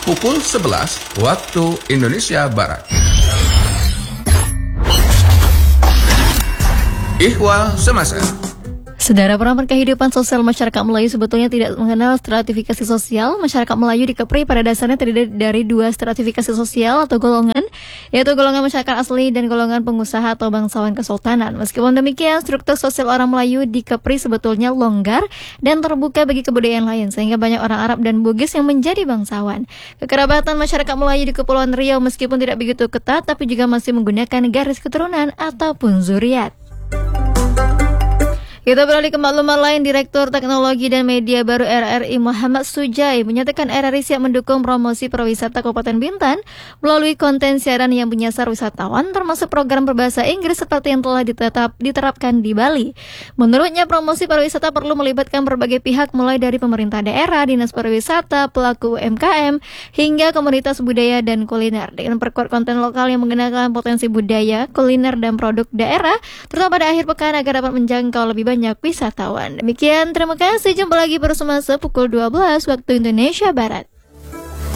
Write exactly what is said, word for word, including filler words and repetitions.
pukul sebelas waktu Indonesia Barat. Ihwal Semasa. Saudara, penerapan kehidupan sosial masyarakat Melayu sebetulnya tidak mengenal stratifikasi sosial. Masyarakat Melayu di Kepri pada dasarnya terdiri dari dua stratifikasi sosial atau golongan, yaitu golongan masyarakat asli dan golongan pengusaha atau bangsawan kesultanan. Meskipun demikian, struktur sosial orang Melayu di Kepri sebetulnya longgar dan terbuka bagi kebudayaan lain, sehingga banyak orang Arab dan Bugis yang menjadi bangsawan. Kekerabatan masyarakat Melayu di Kepulauan Riau meskipun tidak begitu ketat, tapi juga masih menggunakan garis keturunan ataupun zuriat. Kita beralih ke maklumat lain. Direktur Teknologi dan Media Baru R R I Muhammad Sujai menyatakan R R I siap mendukung promosi pariwisata Kabupaten Bintan melalui konten siaran yang menyasar wisatawan, termasuk program berbahasa Inggris seperti yang telah ditetap, diterapkan di Bali. Menurutnya, promosi pariwisata perlu melibatkan berbagai pihak, mulai dari pemerintah daerah, dinas pariwisata, pelaku U M K M, hingga komunitas budaya dan kuliner. Dengan perkuat konten lokal yang menggunakan potensi budaya, kuliner, dan produk daerah, terutama pada akhir pekan agar dapat menjangkau lebih banyak wisatawan. Demikian, terima kasih. Jumpa lagi pada semasa pukul dua belas waktu Indonesia Barat.